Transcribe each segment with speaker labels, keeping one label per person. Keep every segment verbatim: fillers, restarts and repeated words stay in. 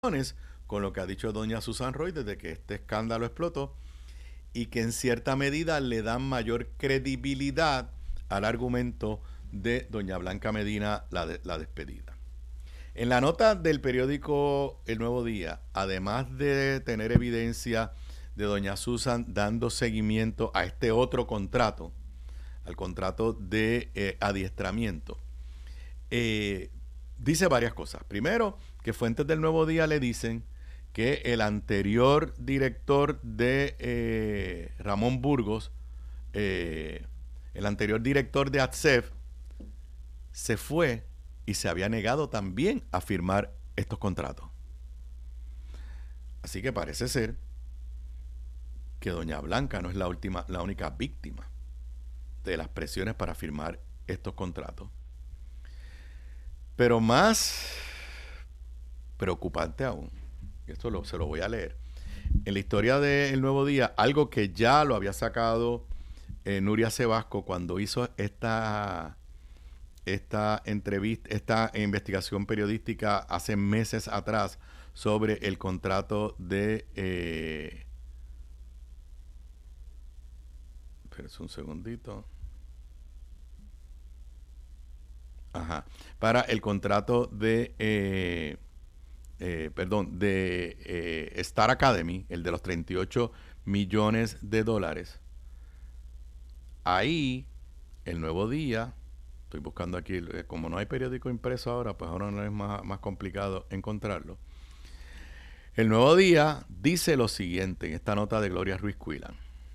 Speaker 1: con lo que ha dicho doña Susan Roy desde que este escándalo explotó y que en cierta medida le dan mayor credibilidad al argumento de doña Blanca Medina, la, de, la despedida. En la nota del periódico El Nuevo Día, además de tener evidencia de doña Susan dando seguimiento a este otro contrato, al contrato de eh, adiestramiento, eh, dice varias cosas. Primero, que fuentes del Nuevo Día le dicen que el anterior director de eh, Ramón Burgos, eh, el anterior director de A T S E F, se fue y se había negado también a firmar estos contratos. Así que parece ser que doña Blanca no es la última, la única víctima de las presiones para firmar estos contratos. Pero más preocupante aún, esto lo, se lo voy a leer, en la historia del Nuevo Día, algo que ya lo había sacado eh, Nuria Sebasco cuando hizo esta, esta entrevista, esta investigación periodística hace meses atrás sobre el contrato de eh, espérense un segundito. Ajá. Para el contrato de, eh, eh, perdón, de eh, Star Academy, el de los treinta y ocho millones de dólares. Ahí, el Nuevo Día, estoy buscando aquí, como no hay periódico impreso ahora, pues ahora no es más, más complicado encontrarlo. El Nuevo Día dice lo siguiente en esta nota de Gloria Ruiz Cuilan.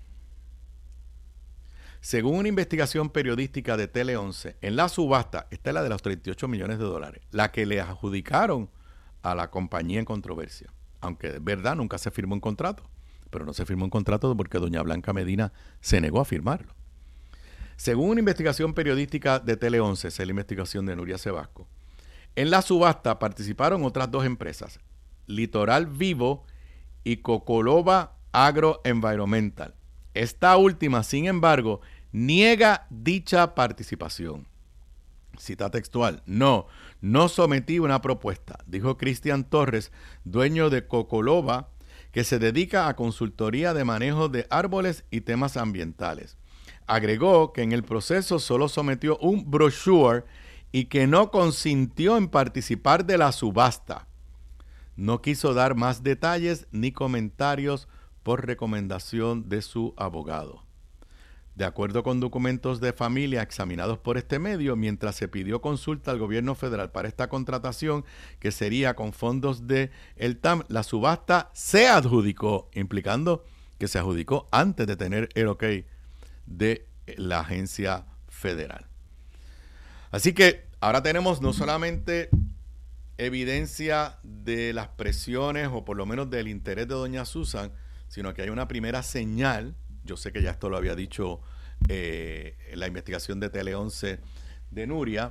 Speaker 1: Según una investigación periodística de Tele once, en la subasta, esta es la de los treinta y ocho millones de dólares, la que le adjudicaron a la compañía en controversia. Aunque de verdad nunca se firmó un contrato, pero no se firmó un contrato porque doña Blanca Medina se negó a firmarlo. Según una investigación periodística de Tele once, esa es la investigación de Nuria Sebasco, en la subasta participaron otras dos empresas, Litoral Vivo y Cocoloba Agroenvironmental. Esta última, sin embargo, niega dicha participación. Cita textual: no, no sometí una propuesta, dijo Cristian Torres, dueño de Cocoloba, que se dedica a consultoría de manejo de árboles y temas ambientales. Agregó que en el proceso solo sometió un brochure y que no consintió en participar de la subasta. No quiso dar más detalles ni comentarios por recomendación de su abogado. De acuerdo con documentos de familia examinados por este medio, mientras se pidió consulta al gobierno federal para esta contratación, que sería con fondos del T A M, la subasta se adjudicó, implicando que se adjudicó antes de tener el ok de la agencia federal. Así que ahora tenemos no solamente evidencia de las presiones o por lo menos del interés de doña Susan, sino que hay una primera señal. Yo sé que ya esto lo había dicho eh, en la investigación de Tele once de Nuria,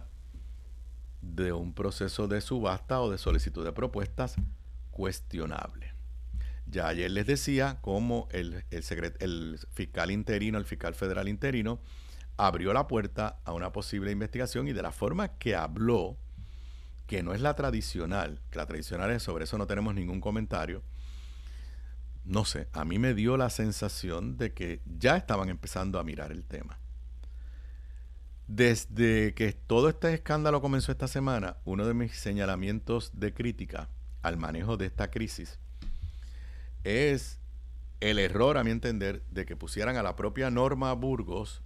Speaker 1: de un proceso de subasta o de solicitud de propuestas cuestionable. Ya ayer les decía cómo el, el, secret, el fiscal interino, el fiscal federal interino, abrió la puerta a una posible investigación y de la forma que habló, que no es la tradicional, que la tradicional es sobre eso no tenemos ningún comentario. No sé, a mí me dio la sensación de que ya estaban empezando a mirar el tema. Desde que todo este escándalo comenzó esta semana, uno de mis señalamientos de crítica al manejo de esta crisis es el error, a mi entender, de que pusieran a la propia Norma Burgos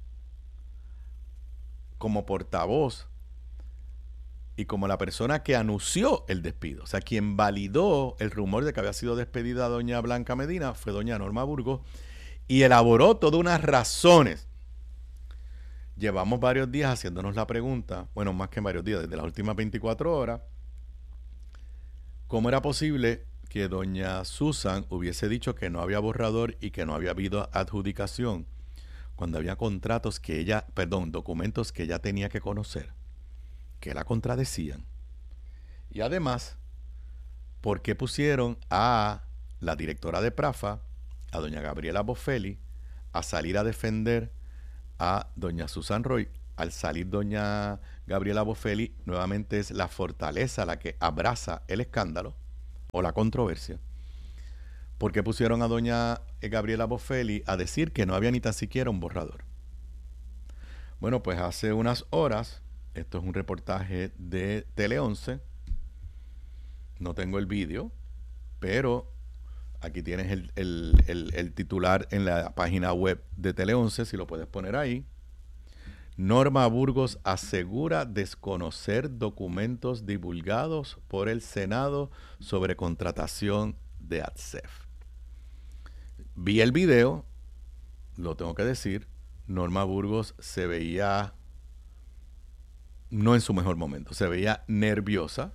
Speaker 1: como portavoz y como la persona que anunció el despido. O sea, quien validó el rumor de que había sido despedida doña Blanca Medina fue doña Norma Burgos y elaboró todas unas razones. Llevamos varios días haciéndonos la pregunta, bueno, más que varios días, desde las últimas veinticuatro horas, ¿cómo era posible que doña Susan hubiese dicho que no había borrador y que no había habido adjudicación cuando había contratos que ella, perdón, documentos que ella tenía que conocer, que la contradecían? Y además, ¿por qué pusieron a la directora de Prafa, a doña Gabriela Bofelli, a salir a defender a doña Susan Roy? Al salir doña Gabriela Bofelli, nuevamente es la fortaleza la que abraza el escándalo, o la controversia, ¿por qué pusieron a doña Gabriela Boffelli a decir que no había ni tan siquiera un borrador? Bueno, pues hace unas horas, esto es un reportaje de Tele once, no tengo el vídeo, pero aquí tienes el, el, el, el titular en la página web de Tele once, si lo puedes poner ahí. Norma Burgos asegura desconocer documentos divulgados por el Senado sobre contratación de A T S E F. Vi el video, lo tengo que decir, Norma Burgos se veía no en su mejor momento, se veía nerviosa.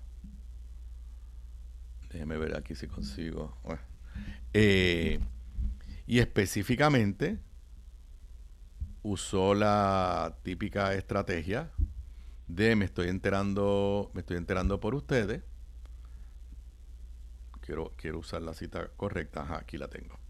Speaker 1: Déjeme ver aquí si consigo. Bueno. Eh, y específicamente usó la típica estrategia de me estoy enterando, me estoy enterando por ustedes. Quiero, quiero usar la cita correcta. Ajá, aquí la tengo.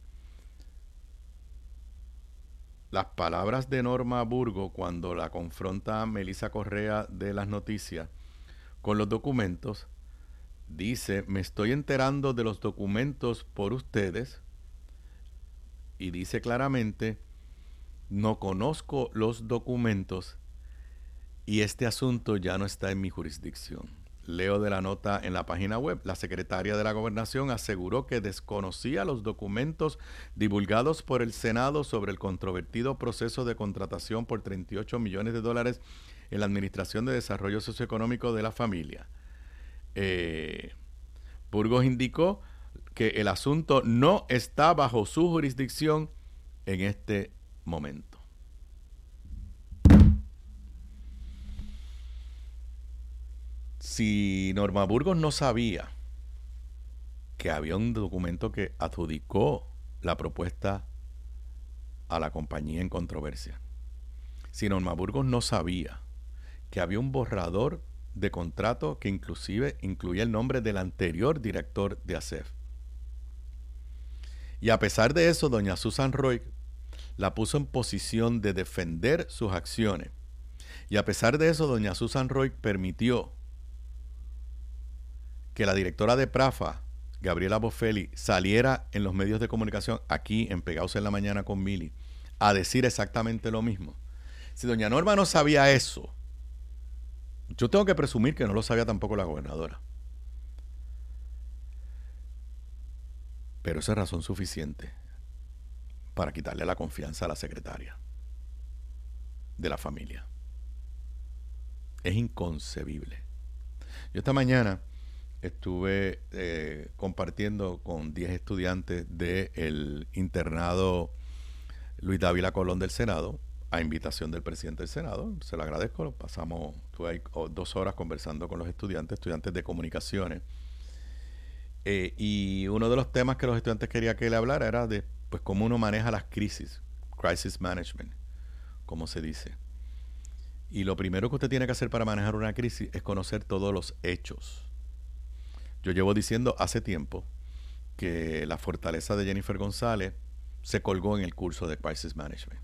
Speaker 1: Las palabras de Norma Burgos cuando la confronta Melissa Correa de Las Noticias con los documentos, dice, me estoy enterando de los documentos por ustedes, y dice claramente, no conozco los documentos y este asunto ya no está en mi jurisdicción. Leo de la nota en la página web. La secretaria de la Gobernación aseguró que desconocía los documentos divulgados por el Senado sobre el controvertido proceso de contratación por treinta y ocho millones de dólares en la Administración de Desarrollo Socioeconómico de la Familia. Eh, Burgos indicó que el asunto no está bajo su jurisdicción en este momento. Si Norma Burgos no sabía que había un documento que adjudicó la propuesta a la compañía en controversia, si Norma Burgos no sabía que había un borrador de contrato que inclusive incluía el nombre del anterior director de A S E F, y a pesar de eso, doña Susan Roig la puso en posición de defender sus acciones, y a pesar de eso, doña Susan Roig permitió que la directora de Prafa, Gabriela Boffelli, saliera en los medios de comunicación, aquí en Pegados en la Mañana con Mili, a decir exactamente lo mismo. Si doña Norma no sabía eso, yo tengo que presumir que no lo sabía tampoco la gobernadora. Pero esa es razón suficiente para quitarle la confianza a la secretaria de la familia. Es inconcebible. Yo esta mañana estuve eh, compartiendo con diez estudiantes del internado Luis Dávila Colón del Senado, a invitación del presidente del Senado. Se lo agradezco. Pasamos, estuve ahí dos horas conversando con los estudiantes, estudiantes de comunicaciones. Eh, y uno de los temas que los estudiantes querían que le hablara era de pues cómo uno maneja las crisis, crisis management, como se dice. Y lo primero que usted tiene que hacer para manejar una crisis es conocer todos los hechos. Yo llevo diciendo hace tiempo que la fortaleza de Jennifer González se colgó en el curso de Crisis Management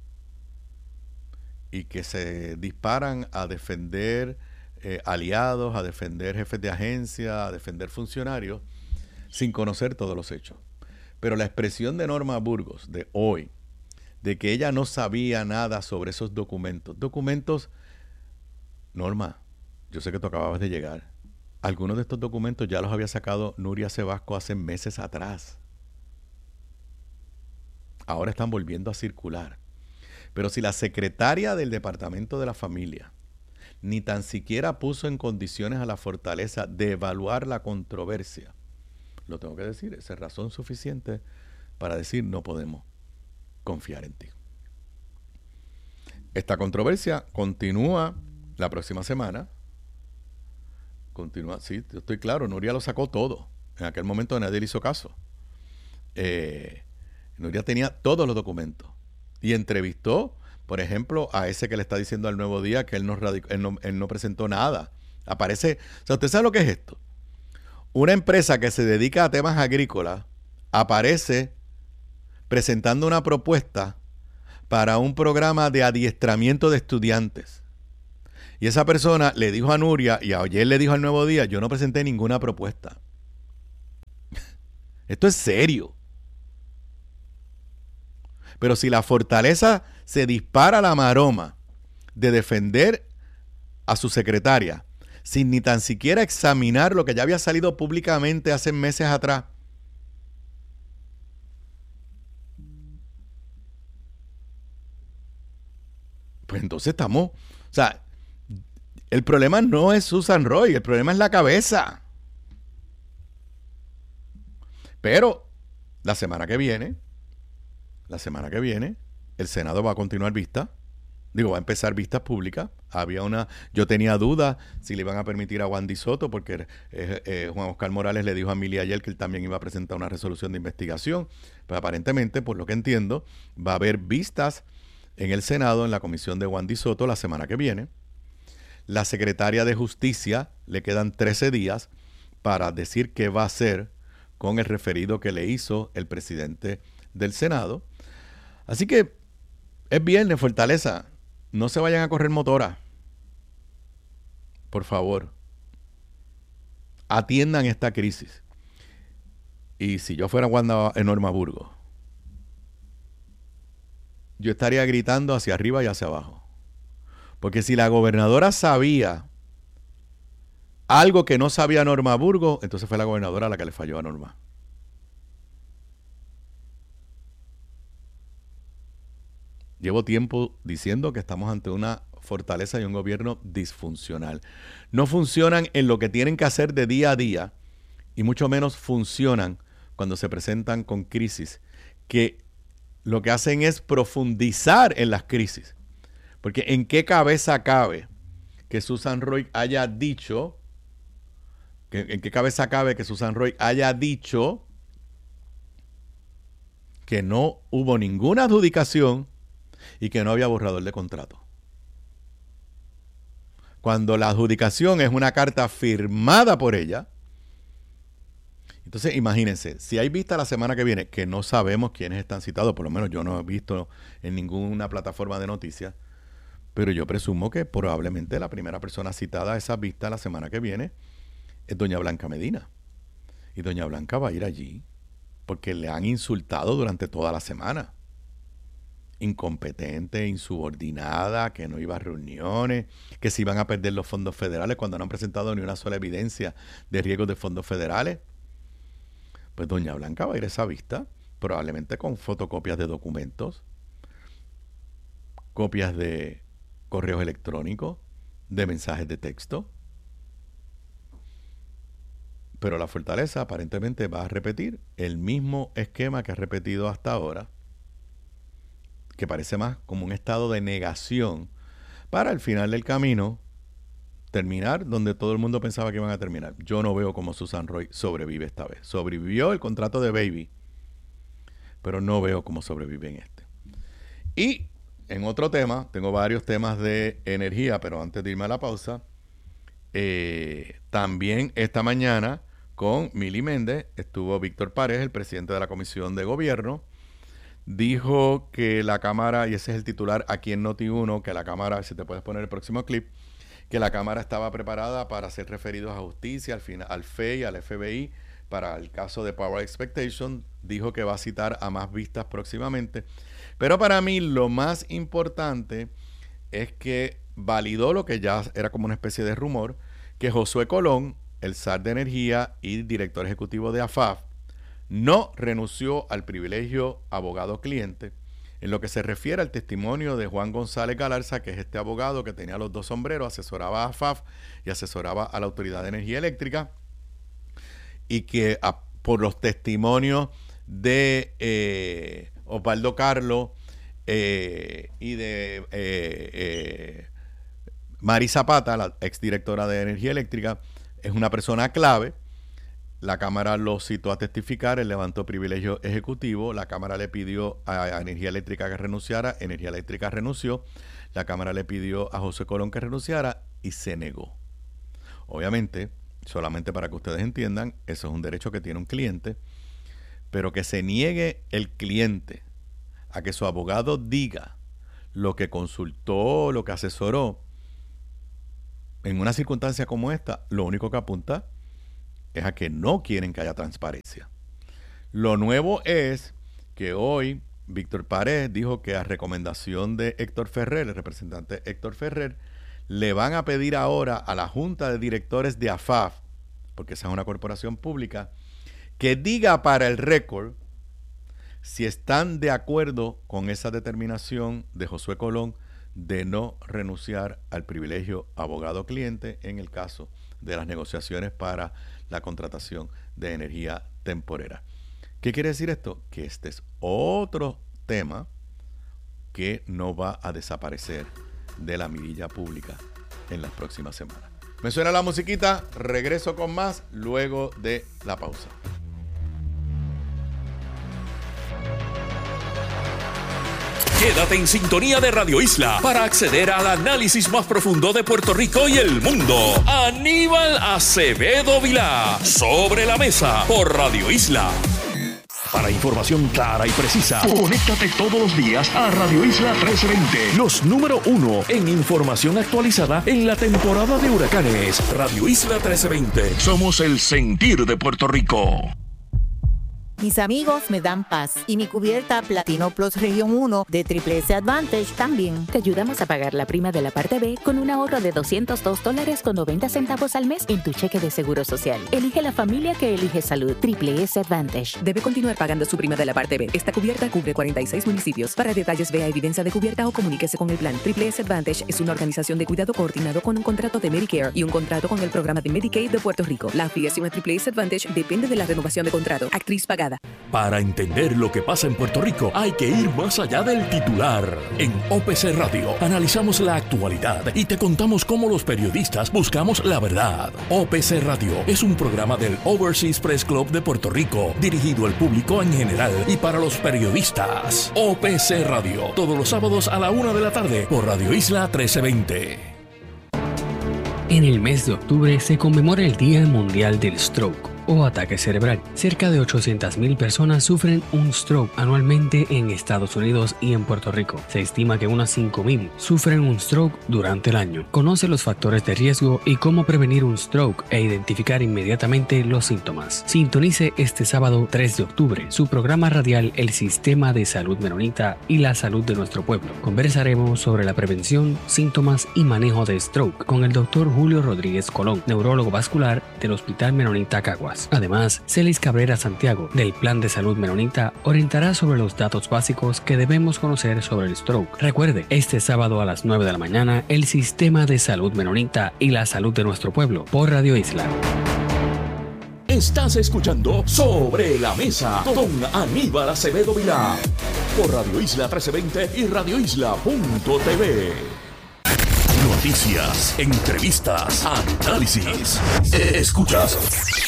Speaker 1: y que se disparan a defender eh, aliados, a defender jefes de agencia, a defender funcionarios sin conocer todos los hechos. Pero la expresión de Norma Burgos de hoy, de que ella no sabía nada sobre esos documentos, documentos, Norma, yo sé que tú acababas de llegar. Algunos de estos documentos ya los había sacado Nuria Sebasco hace meses atrás. Ahora están volviendo a circular. Pero si la secretaria del Departamento de la Familia ni tan siquiera puso en condiciones a la fortaleza de evaluar la controversia, lo tengo que decir, esa es razón suficiente para decir no podemos confiar en ti. Esta controversia continúa la próxima semana. Continúa, sí, yo estoy claro, Nuria lo sacó todo. En aquel momento nadie le hizo caso. Eh, Nuria tenía todos los documentos y entrevistó, por ejemplo, a ese que le está diciendo al Nuevo Día que él no, radicó, él no, él no presentó nada. Aparece, o sea, ¿usted sabe lo que es esto? Una empresa que se dedica a temas agrícolas aparece presentando una propuesta para un programa de adiestramiento de estudiantes. Y esa persona le dijo a Nuria y ayer le dijo al Nuevo Día, yo no presenté ninguna propuesta. Esto es serio. Pero si la fortaleza se dispara a la maroma de defender a su secretaria sin ni tan siquiera examinar lo que ya había salido públicamente hace meses atrás, pues entonces estamos, o sea, el problema no es Susan Roy, el problema es la cabeza. Pero la semana que viene, la semana que viene, el Senado va a continuar vista. Digo, va a empezar vistas públicas. Había una, yo tenía dudas si le iban a permitir a Wandy Soto, porque eh, eh, Juan Oscar Morales le dijo a Mili ayer que él también iba a presentar una resolución de investigación. Pues aparentemente, por lo que entiendo, va a haber vistas en el Senado, en la comisión de Wandy Soto, la semana que viene. La secretaria de Justicia le quedan trece días para decir qué va a hacer con el referido que le hizo el presidente del Senado. Así que es viernes, Fortaleza. No se vayan a correr motora. Por favor. Atiendan esta crisis. Y si yo fuera Wanda en Norma Burgos, yo estaría gritando hacia arriba y hacia abajo. Porque si la gobernadora sabía algo que no sabía Norma Burgos, entonces fue la gobernadora la que le falló a Norma. Llevo tiempo diciendo que estamos ante una fortaleza y un gobierno disfuncional. No funcionan en lo que tienen que hacer de día a día y mucho menos funcionan cuando se presentan con crisis que lo que hacen es profundizar en las crisis. Porque ¿en qué cabeza cabe que Susan Roy haya dicho, que, en qué cabeza cabe que Susan Roy haya dicho que no hubo ninguna adjudicación y que no había borrador de contrato? Cuando la adjudicación es una carta firmada por ella. Entonces, imagínense, si hay vista la semana que viene, que no sabemos quiénes están citados, por lo menos yo no he visto en ninguna plataforma de noticias, pero yo presumo que probablemente la primera persona citada a esa vista la semana que viene es doña Blanca Medina. Y doña Blanca va a ir allí porque le han insultado durante toda la semana. Incompetente, insubordinada, que no iba a reuniones, que se iban a perder los fondos federales cuando no han presentado ni una sola evidencia de riesgos de fondos federales. Pues doña Blanca va a ir a esa vista, probablemente con fotocopias de documentos, copias de correos electrónicos, de mensajes de texto. Pero la fortaleza aparentemente va a repetir el mismo esquema que ha repetido hasta ahora, que parece más como un estado de negación, para al final del camino terminar donde todo el mundo pensaba que iban a terminar. Yo no veo cómo Susan Roy sobrevive esta vez. Sobrevivió el contrato de Baby, pero no veo cómo sobrevive en este. Y en otro tema, tengo varios temas de energía, pero antes de irme a la pausa, eh, también esta mañana con Mili Méndez estuvo Víctor Párez, el presidente de la Comisión de Gobierno. Dijo que la Cámara, y ese es el titular aquí en Noti uno, que la Cámara, si te puedes poner el próximo clip, que la Cámara estaba preparada para ser referidos a justicia, al, final, al F E I, al F B I, para el caso de Power Expectation. Dijo que va a citar a más vistas próximamente. Pero para mí lo más importante es que validó lo que ya era como una especie de rumor, que Josué Colón, el S A R de Energía y director ejecutivo de A F A F, no renunció al privilegio abogado-cliente en lo que se refiere al testimonio de Juan González Galarza, que es este abogado que tenía los dos sombreros, asesoraba a A F A F y asesoraba a la Autoridad de Energía Eléctrica, y que a, por los testimonios de eh, Osvaldo Carlos eh, y de eh, eh, Mari Zapata, la exdirectora de Energía Eléctrica, es una persona clave. La Cámara lo citó a testificar, él levantó privilegio ejecutivo, la Cámara le pidió a Energía Eléctrica que renunciara, Energía Eléctrica renunció, la Cámara le pidió a José Colón que renunciara y se negó. Obviamente, solamente para que ustedes entiendan, eso es un derecho que tiene un cliente, pero que se niegue el cliente a que su abogado diga lo que consultó, lo que asesoró, en una circunstancia como esta, lo único que apunta es a que no quieren que haya transparencia. Lo nuevo es que hoy Víctor Pared dijo que a recomendación de Héctor Ferrer, el representante Héctor Ferrer, le van a pedir ahora a la Junta de Directores de A F A F, porque esa es una corporación pública, que diga para el récord si están de acuerdo con esa determinación de Josué Colón de no renunciar al privilegio abogado-cliente en el caso de las negociaciones para la contratación de energía temporera. ¿Qué quiere decir esto? Que este es otro tema que no va a desaparecer de la mirilla pública en las próximas semanas. Me suena la musiquita, regreso con más luego de la pausa.
Speaker 2: Quédate en sintonía de Radio Isla para acceder al análisis más profundo de Puerto Rico y el mundo. Aníbal Acevedo Vilá, Sobre la Mesa, por Radio Isla. Para información clara y precisa, conéctate todos los días a Radio Isla trece veinte. Los número uno en información actualizada en la temporada de huracanes. Radio Isla trece veinte. Somos el sentir de Puerto Rico.
Speaker 3: Mis amigos me dan paz y mi cubierta Platino Plus Región uno de Triple S Advantage también.
Speaker 4: Te ayudamos a pagar la prima de la parte B con un ahorro de doscientos dos dólares con noventa centavos al mes en tu cheque de seguro social. Elige la familia que elige salud. Triple S Advantage.
Speaker 5: Debe continuar pagando su prima de la parte B. Esta cubierta cubre cuarenta y seis municipios. Para detalles, vea evidencia de cubierta o comuníquese con el plan. Triple S Advantage es una organización de cuidado coordinado con un contrato de Medicare y un contrato con el programa de Medicaid de Puerto Rico. La afiliación a Triple S Advantage depende de la renovación de contrato. Actriz pagada.
Speaker 2: Para entender lo que pasa en Puerto Rico hay que ir más allá del titular. En O P C Radio analizamos la actualidad y te contamos cómo los periodistas buscamos la verdad. O P C Radio es un programa del Overseas Press Club de Puerto Rico, dirigido al público en general y para los periodistas. O P C Radio, todos los sábados a la una de la tarde por Radio Isla trece veinte.
Speaker 6: En el mes de octubre se conmemora el Día Mundial del Stroke o ataque cerebral. Cerca de ochocientas mil personas sufren un stroke anualmente en Estados Unidos y en Puerto Rico. Se estima que unas cinco mil sufren un stroke durante el año. Conoce los factores de riesgo y cómo prevenir un stroke e identificar inmediatamente los síntomas. Sintonice este sábado tres de octubre su programa radial El Sistema de Salud Menonita y la Salud de Nuestro Pueblo. Conversaremos sobre la prevención, síntomas y manejo de stroke con el doctor Julio Rodríguez Colón, neurólogo vascular del Hospital Menonita Caguas. Además, Celis Cabrera Santiago, del Plan de Salud Menonita, orientará sobre los datos básicos que debemos conocer sobre el stroke. Recuerde, este sábado a las nueve de la mañana, el Sistema de Salud Menonita y la Salud de Nuestro Pueblo, por Radio Isla.
Speaker 2: Estás escuchando Sobre la Mesa con Aníbal Acevedo Vilá, por Radio Isla trece veinte y radio isla punto t v. Noticias, entrevistas, análisis. Escuchas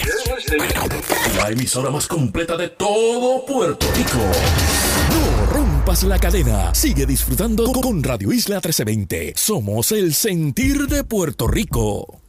Speaker 2: la emisora más completa de todo Puerto Rico. No rompas la cadena. Sigue disfrutando con Radio Isla trece veinte. Somos el sentir de Puerto Rico.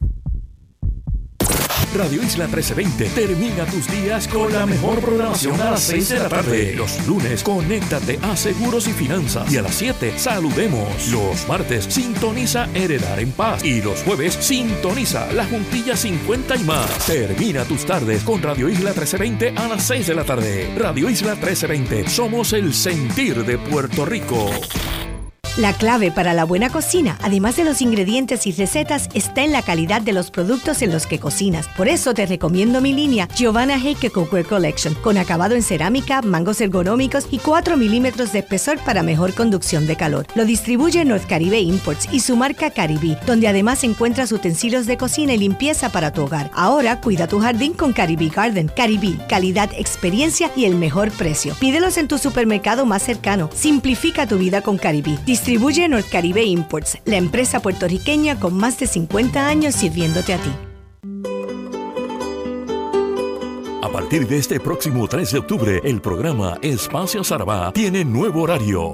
Speaker 2: Radio Isla trece veinte termina tus días con la mejor programación a las seis de la tarde. Los lunes, conéctate a Seguros y Finanzas. Y a las siete, saludemos. Los martes, sintoniza Heredar en Paz. Y los jueves, sintoniza La Juntilla cincuenta y más. Termina tus tardes con Radio Isla trece veinte a las seis de la tarde. Radio Isla trece veinte, somos el sentir de Puerto Rico.
Speaker 7: La clave para la buena cocina, además de los ingredientes y recetas, está en la calidad de los productos en los que cocinas. Por eso te recomiendo mi línea Giovanna Heike Cookware Collection, con acabado en cerámica, mangos ergonómicos y cuatro milímetros de espesor para mejor conducción de calor. Lo distribuye North Caribe Imports y su marca Caribí, donde además encuentras utensilios de cocina y limpieza para tu hogar. Ahora cuida tu jardín con Caribí Garden. Caribí, calidad, experiencia y el mejor precio. Pídelos en tu supermercado más cercano. Simplifica tu vida con Caribí. Distribuye North Caribe Imports, la empresa puertorriqueña con más de cincuenta años sirviéndote a ti.
Speaker 2: A partir de este próximo tres de octubre, el programa Espacio Sarabá tiene nuevo horario.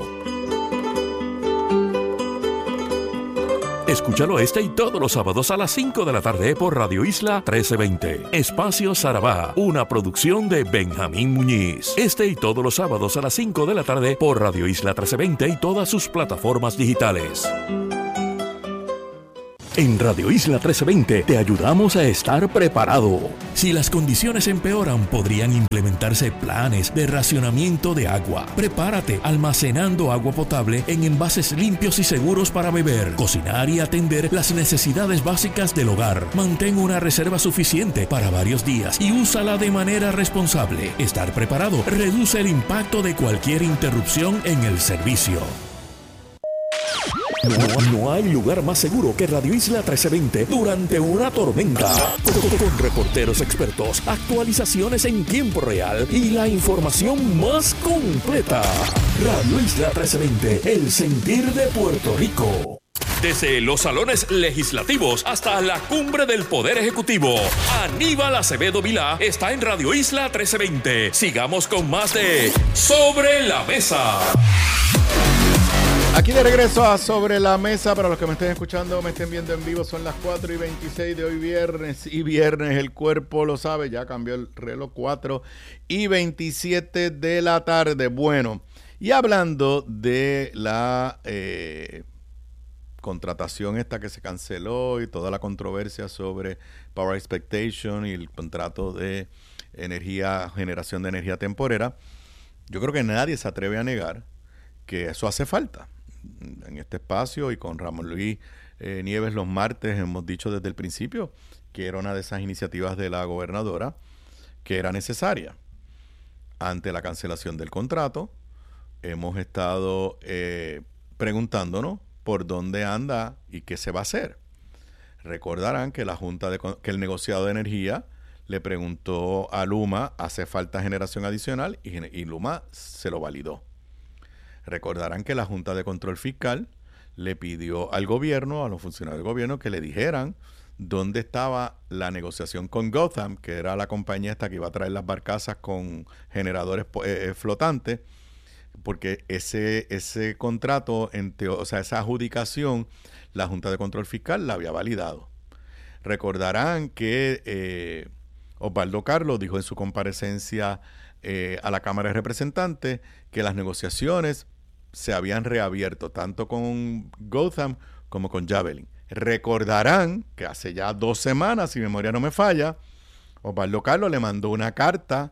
Speaker 2: Escúchalo este y todos los sábados a las cinco de la tarde por Radio Isla trece veinte. Espacio Sarabá, una producción de Benjamín Muñiz. Este y todos los sábados a las cinco de la tarde por Radio Isla trece veinte y todas sus plataformas digitales. En Radio Isla trece veinte te ayudamos a estar preparado. Si las condiciones empeoran, podrían implementarse planes de racionamiento de agua. Prepárate almacenando agua potable en envases limpios y seguros para beber, cocinar y atender las necesidades básicas del hogar. Mantén una reserva suficiente para varios días y úsala de manera responsable. Estar preparado reduce el impacto de cualquier interrupción en el servicio. No, no hay lugar más seguro que Radio Isla trece veinte durante una tormenta. Con, con reporteros expertos, actualizaciones en tiempo real y la información más completa. Radio Isla trece veinte, el sentir de Puerto Rico. Desde los salones legislativos hasta la cumbre del Poder Ejecutivo, Aníbal Acevedo Vilá está en Radio Isla trece veinte. Sigamos con más de Sobre la Mesa.
Speaker 1: Aquí de regreso a Sobre la Mesa. Para los que me estén escuchando, me estén viendo en vivo, son las cuatro y veintiséis de hoy viernes. Y viernes, el cuerpo lo sabe, ya cambió el reloj, cuatro y veintisiete de la tarde. Bueno, y hablando de la eh, contratación esta que se canceló y toda la controversia sobre Power Expectation y el contrato de energía, generación de energía temporera, yo creo que nadie se atreve a negar que eso hace falta. En este espacio y con Ramón Luis eh, Nieves los martes hemos dicho desde el principio que era una de esas iniciativas de la gobernadora que era necesaria. Ante la cancelación del contrato, hemos estado eh, preguntándonos por dónde anda y qué se va a hacer. Recordarán que la Junta de, que el negociado de energía le preguntó a Luma, ¿hace falta generación adicional? Y, y Luma se lo validó. Recordarán que la Junta de Control Fiscal le pidió al gobierno, a los funcionarios del gobierno, que le dijeran dónde estaba la negociación con Gotham, que era la compañía esta que iba a traer las barcazas con generadores eh, flotantes, porque ese, ese contrato, en teo, o sea, esa adjudicación, la Junta de Control Fiscal la había validado. Recordarán que eh, Osvaldo Carlos dijo en su comparecencia eh, a la Cámara de Representantes que las negociaciones se habían reabierto tanto con Gotham como con Javelin. Recordarán que hace ya dos semanas, si mi memoria no me falla, Osvaldo Carlos le mandó una carta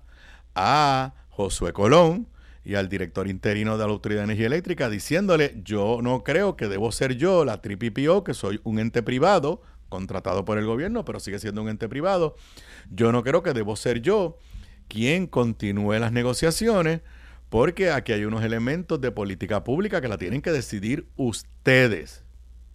Speaker 1: a Josué Colón y al director interino de la Autoridad de Energía Eléctrica diciéndole: yo no creo que debo ser yo, la T P P O, que soy un ente privado contratado por el gobierno, pero sigue siendo un ente privado. Yo no creo que debo ser yo quien continúe las negociaciones, porque aquí hay unos elementos de política pública que la tienen que decidir ustedes.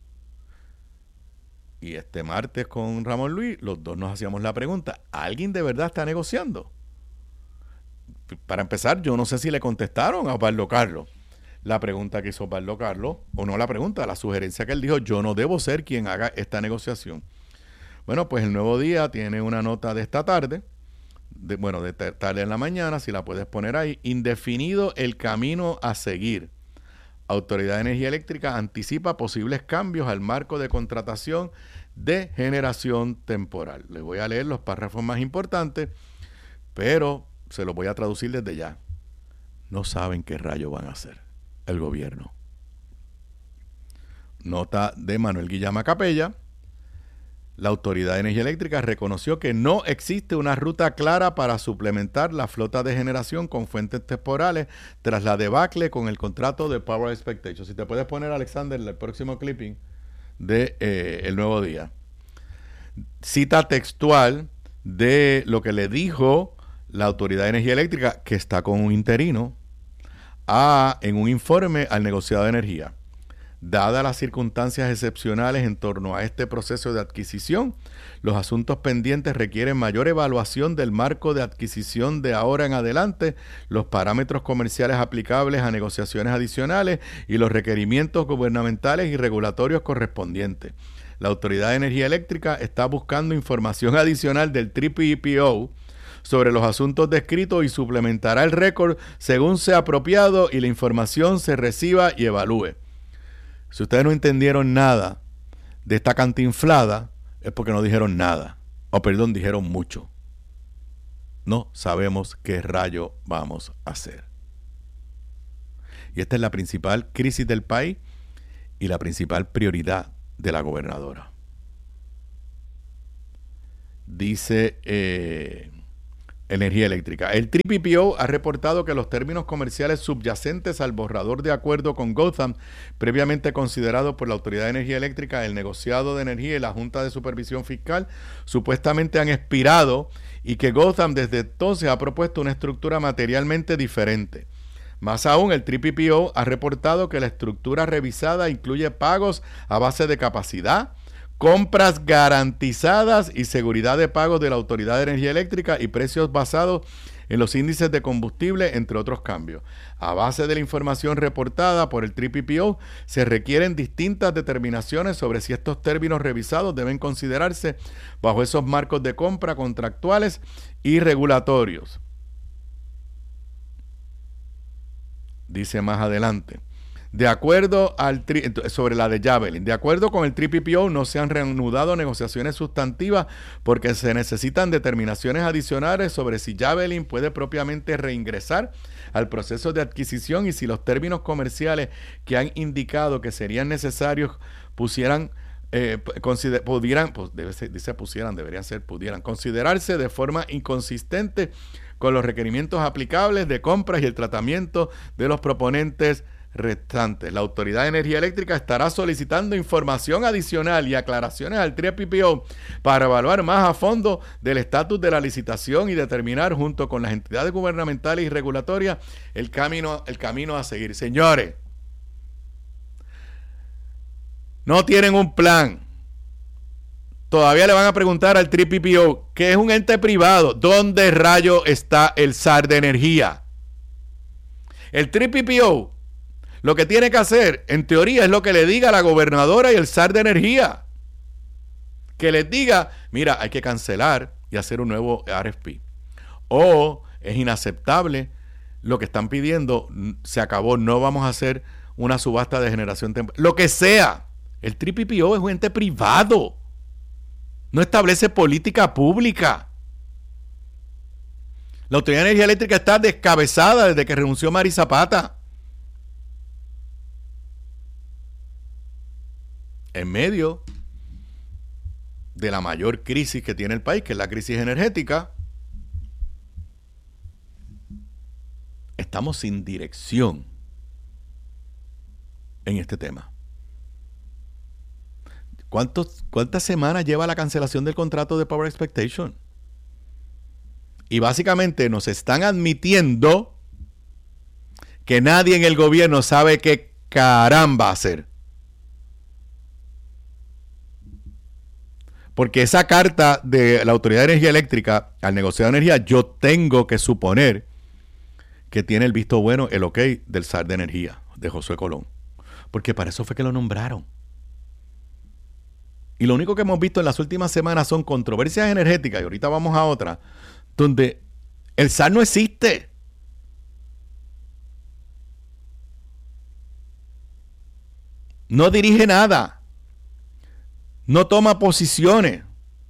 Speaker 1: Y este martes con Ramón Luis, los dos nos hacíamos la pregunta: ¿alguien de verdad está negociando? Para empezar, yo no sé si le contestaron a Osvaldo Carlos la pregunta que hizo Osvaldo Carlos, o no la pregunta, la sugerencia que él dijo: yo no debo ser quien haga esta negociación. Bueno, pues el Nuevo Día tiene una nota de esta tarde, de, bueno, de tarde en la mañana, si la puedes poner ahí: indefinido el camino a seguir. Autoridad de Energía Eléctrica anticipa posibles cambios al marco de contratación de generación temporal. Les voy a leer los párrafos más importantes, pero se los voy a traducir desde ya. No saben qué rayo van a hacer el gobierno. Nota de Manuel Guillama Capella. La Autoridad de Energía Eléctrica reconoció que no existe una ruta clara para suplementar la flota de generación con fuentes temporales tras la debacle con el contrato de Power Expectation. Si te puedes poner, Alexander, el próximo clipping de eh, El Nuevo Día. Cita textual de lo que le dijo la Autoridad de Energía Eléctrica, que está con un interino, a, en un informe al negociado de energía. Dadas las circunstancias excepcionales en torno a este proceso de adquisición, los asuntos pendientes requieren mayor evaluación del marco de adquisición de ahora en adelante, los parámetros comerciales aplicables a negociaciones adicionales y los requerimientos gubernamentales y regulatorios correspondientes. La Autoridad de Energía Eléctrica está buscando información adicional del T P P O sobre los asuntos descritos y suplementará el récord según sea apropiado y la información se reciba y evalúe. Si ustedes no entendieron nada de esta cantinflada, es porque no dijeron nada. O perdón, dijeron mucho. No sabemos qué rayo vamos a hacer. Y esta es la principal crisis del país y la principal prioridad de la gobernadora. dice eh, Energía Eléctrica. El T P P O ha reportado que los términos comerciales subyacentes al borrador de acuerdo con Gotham, previamente considerado por la Autoridad de Energía Eléctrica, el negociado de energía y la Junta de Supervisión Fiscal, supuestamente han expirado y que Gotham desde entonces ha propuesto una estructura materialmente diferente. Más aún, el T P P O ha reportado que la estructura revisada incluye pagos a base de capacidad, compras garantizadas y seguridad de pagos de la Autoridad de Energía Eléctrica y precios basados en los índices de combustible, entre otros cambios. A base de la información reportada por el T P P O, se requieren distintas determinaciones sobre si estos términos revisados deben considerarse bajo esos marcos de compra contractuales y regulatorios. Dice más adelante. De acuerdo al tri, sobre la de Javelin, de acuerdo con el T P P O, no se han reanudado negociaciones sustantivas porque se necesitan determinaciones adicionales sobre si Javelin puede propiamente reingresar al proceso de adquisición y si los términos comerciales que han indicado que serían necesarios pusieran eh, consider, pudieran, pues debe ser, dice pusieran, deberían ser pudieran considerarse de forma inconsistente con los requerimientos aplicables de compras y el tratamiento de los proponentes restantes. La Autoridad de Energía Eléctrica estará solicitando información adicional y aclaraciones al T P P O para evaluar más a fondo del estatus de la licitación y determinar junto con las entidades gubernamentales y regulatorias el camino, el camino a seguir. Señores, no tienen un plan. Todavía le van a preguntar al T P P O, que es un ente privado, ¿dónde rayo está el S A R de energía? El T P P O lo que tiene que hacer, en teoría, es lo que le diga la gobernadora y el S A R de energía. Que les diga, mira, hay que cancelar y hacer un nuevo R F P. O es inaceptable lo que están pidiendo, se acabó, no vamos a hacer una subasta de generación temporal. Lo que sea, el T P P O es un ente privado. No establece política pública. La Autoridad de Energía Eléctrica está descabezada desde que renunció Mari Zapata. En medio de la mayor crisis que tiene el país, que es la crisis energética, estamos sin dirección en este tema. ¿Cuántos, ¿Cuántas semanas lleva la cancelación del contrato de Power Expectation? Y básicamente nos están admitiendo que nadie en el gobierno sabe qué caramba hacer. Porque esa carta de la Autoridad de Energía Eléctrica al negociado de energía, yo tengo que suponer que tiene el visto bueno, el ok del S A R de energía, de Josué Colón. Porque para eso fue que lo nombraron. Y lo único que hemos visto en las últimas semanas son controversias energéticas, y ahorita vamos a otra, donde el S A R no existe. No dirige nada. No toma posiciones.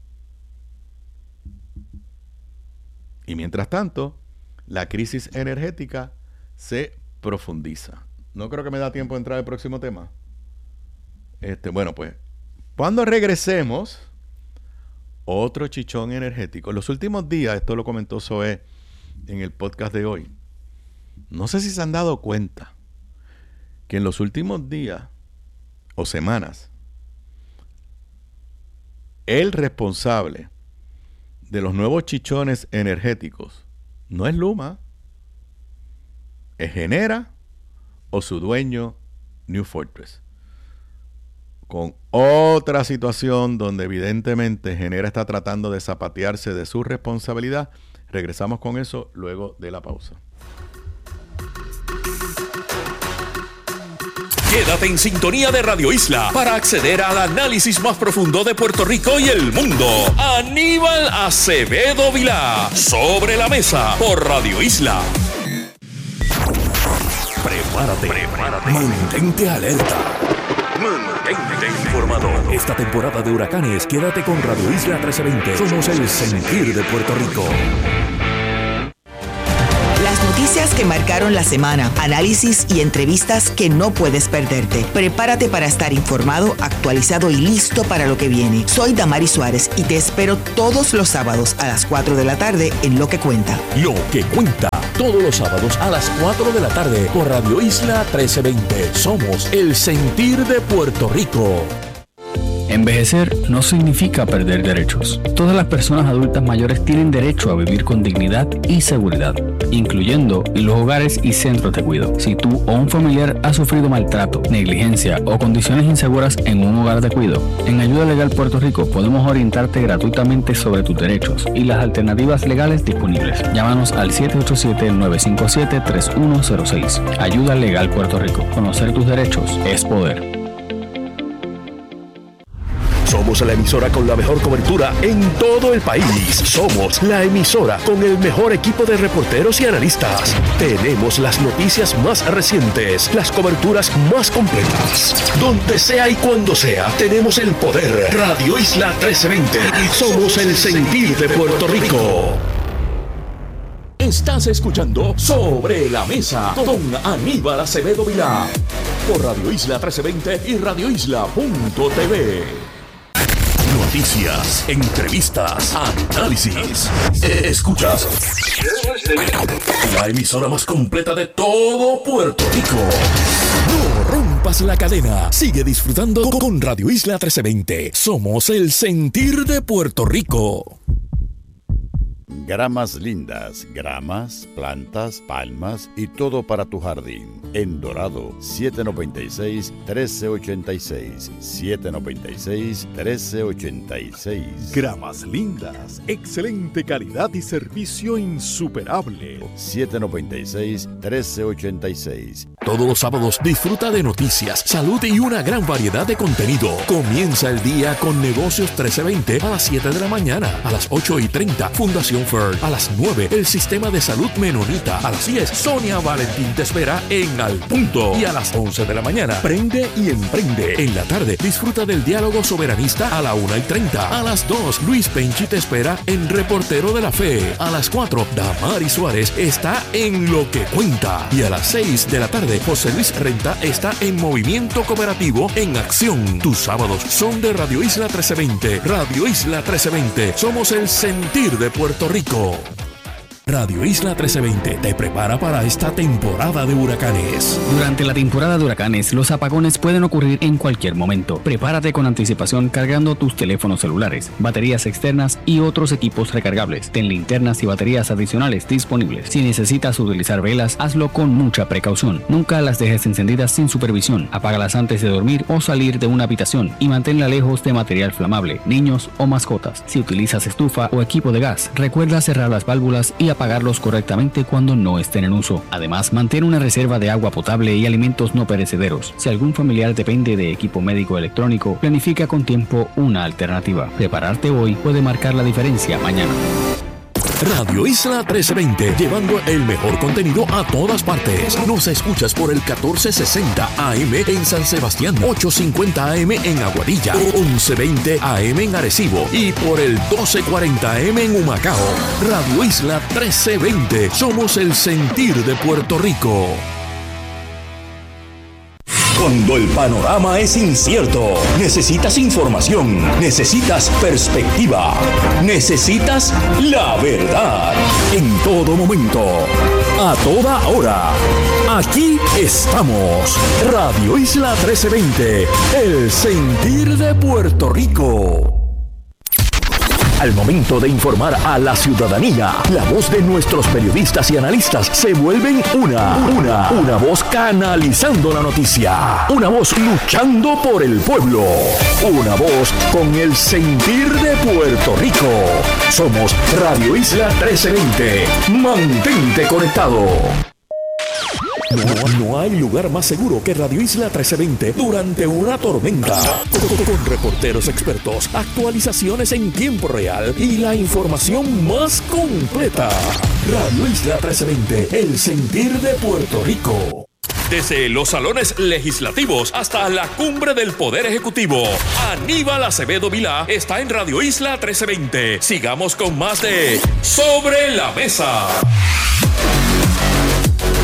Speaker 1: Y mientras tanto, la crisis energética se profundiza. No creo que me da tiempo de entrar al próximo tema. Este, bueno, pues, cuando regresemos, otro chichón energético. En los últimos días, esto lo comentó Zoé en el podcast de hoy. No sé si se han dado cuenta que en los últimos días o semanas, el responsable de los nuevos chichones energéticos no es Luma, es Genera o su dueño New Fortress. Con otra situación donde evidentemente Genera está tratando de zapatearse de su responsabilidad. Regresamos con eso luego de la pausa.
Speaker 2: Quédate en sintonía de Radio Isla para acceder al análisis más profundo de Puerto Rico y el mundo. Aníbal Acevedo Vilá, Sobre la Mesa, por Radio Isla. Prepárate, prepárate. Mantente alerta. Mantente informado. Esta temporada de huracanes, quédate con Radio Isla trece veinte. Somos el sentir de Puerto Rico.
Speaker 5: Las noticias
Speaker 8: que marcaron la semana, análisis y entrevistas que no puedes perderte. Prepárate para estar informado, actualizado y listo para lo que viene. Soy Damari Suárez y te espero todos los sábados a las cuatro de la tarde en Lo que Cuenta.
Speaker 2: Lo que Cuenta, todos los sábados a las cuatro de la tarde por Radio Isla trece veinte. Somos el sentir de Puerto Rico.
Speaker 6: Envejecer no significa perder derechos. Todas las personas adultas mayores tienen derecho a vivir con dignidad y seguridad, incluyendo los hogares y centros de cuidado. Si tú o un familiar ha sufrido maltrato, negligencia o condiciones inseguras en un hogar de cuidado, en Ayuda Legal Puerto Rico podemos orientarte gratuitamente sobre tus derechos y las alternativas legales disponibles. Llámanos al siete ocho siete, nueve cinco siete, tres uno cero seis. Ayuda Legal Puerto Rico. Conocer tus derechos es poder.
Speaker 2: Somos la emisora con la mejor cobertura en todo el país. Somos la emisora con el mejor equipo de reporteros y analistas. Tenemos las noticias más recientes, las coberturas más completas. Donde sea y cuando sea, tenemos el poder. Radio Isla trece veinte. Somos el sentir de Puerto Rico. Estás escuchando Sobre la Mesa con Aníbal Acevedo Vilá por Radio Isla trece veinte y radio isla punto t v. Noticias, entrevistas, análisis. Escuchas la emisora más completa de todo Puerto Rico. No rompas la cadena. Sigue disfrutando con Radio Isla trece veinte. Somos el sentir de Puerto Rico.
Speaker 9: Gramas Lindas, gramas, plantas, palmas y todo para tu jardín. En Dorado, siete noventa y seis, trece ochenta y seis. siete noventa y seis, trece ochenta y seis.
Speaker 10: Gramas Lindas, excelente calidad y servicio insuperable.
Speaker 9: siete noventa y seis, trece ochenta y seis.
Speaker 2: Todos los sábados disfruta de noticias, salud y una gran variedad de contenido. Comienza el día con Negocios trece veinte a las siete de la mañana. A las ocho y treinta, Fundación Ferd. A las nueve, el Sistema de Salud Menonita. A las diez, Sonia Valentín te espera en Al Punto. Y a las once de la mañana, Prende y Emprende. En la tarde, disfruta del diálogo soberanista a la una y treinta. A las dos, Luis Penchi te espera en Reportero de la Fe. A las cuatro, Damari Suárez está en Lo que Cuenta. Y a las seis de la tarde, José Luis Renta está en Movimiento Cooperativo en Acción. Tus sábados son de Radio Isla trece veinte. Radio Isla trece veinte. Somos el sentir de Puerto Rico. Radio Isla trece veinte te prepara para esta temporada de huracanes.
Speaker 6: Durante la temporada de huracanes, los apagones pueden ocurrir en cualquier momento. Prepárate con anticipación cargando tus teléfonos celulares, baterías externas y otros equipos recargables. Ten linternas y baterías adicionales disponibles. Si necesitas utilizar velas, hazlo con mucha precaución. Nunca las dejes encendidas sin supervisión. Apágalas antes de dormir o salir de una habitación y manténla lejos de material flamable, niños o mascotas. Si utilizas estufa o equipo de gas, recuerda cerrar las válvulas y apagarlos correctamente cuando no estén en uso. Además, mantén una reserva de agua potable y alimentos no perecederos. Si algún familiar depende de equipo médico electrónico, planifica con tiempo una alternativa. Prepararte hoy puede marcar la diferencia mañana.
Speaker 2: Radio Isla trece veinte, llevando el mejor contenido a todas partes. Nos escuchas por el catorce sesenta A M en San Sebastián, ochocientos cincuenta A M en Aguadilla, once veinte A M en Arecibo y por el doce cuarenta A M en Humacao. Radio Isla trece veinte, somos el sentir de Puerto Rico. Cuando el panorama es incierto, necesitas información, necesitas perspectiva, necesitas la verdad. En todo momento, a toda hora, aquí estamos. Radio Isla trece veinte, el sentir de Puerto Rico. Al momento de informar a la ciudadanía, la voz de nuestros periodistas y analistas se vuelven una, una, una voz canalizando la noticia, una voz luchando por el pueblo, una voz con el sentir de Puerto Rico. Somos Radio Isla trece veinte. Mantente conectado. No, no hay lugar más seguro que Radio Isla trece veinte durante una tormenta. Con, con reporteros expertos, actualizaciones en tiempo real y la información más completa. Radio Isla trece veinte, el sentir de Puerto Rico. Desde los salones legislativos hasta la cumbre del Poder Ejecutivo, Aníbal Acevedo Vilá está en Radio Isla trece veinte. Sigamos con más de Sobre la Mesa.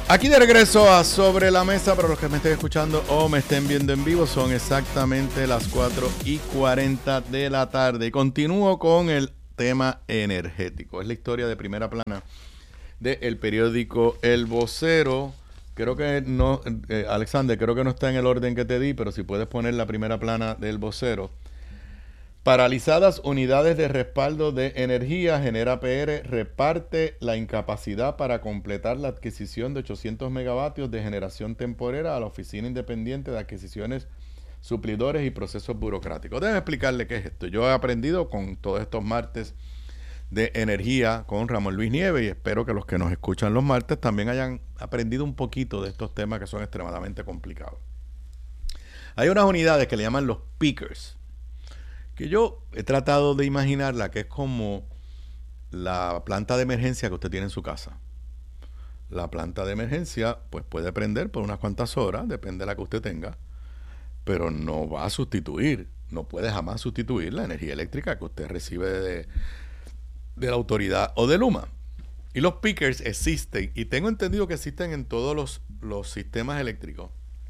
Speaker 1: Aquí de regreso a Sobre la Mesa, para los que me estén escuchando o me estén viendo en vivo, son exactamente las cuatro y cuarenta de la tarde. Y continúo con el tema energético. Es la historia de primera plana del periódico El Vocero. Creo que no, eh, Alexander, creo que no está en el orden que te di, pero si puedes poner la primera plana del Vocero. Paralizadas unidades de respaldo de energía, genera P R, reparte la incapacidad para completar la adquisición de ochocientos megavatios de generación temporera a la Oficina Independiente de Adquisiciones, Suplidores y Procesos Burocráticos. Déjame explicarle qué es esto. Yo he aprendido con todos estos martes de energía con Ramón Luis Nieves y espero que los que nos escuchan los martes también hayan aprendido un poquito de estos temas que son extremadamente complicados. Hay unas unidades que le llaman los peakers, que yo he tratado de imaginarla que es como la planta de emergencia que usted tiene en su casa. La planta de emergencia pues puede prender por unas cuantas horas, depende de la que usted tenga, pero no va a sustituir, no puede jamás sustituir la energía eléctrica que usted recibe de, de la autoridad o de Luma. Y los peakers existen, y tengo entendido que existen en todos los, los sistemas eléctricos,